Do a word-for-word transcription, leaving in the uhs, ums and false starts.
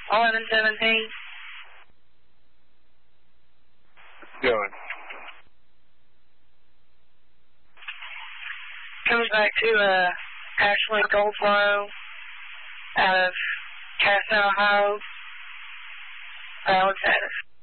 eleven seventeen. Going. Comes back to uh, Ashley Goldflow out of Castle, Ohio. Valid status.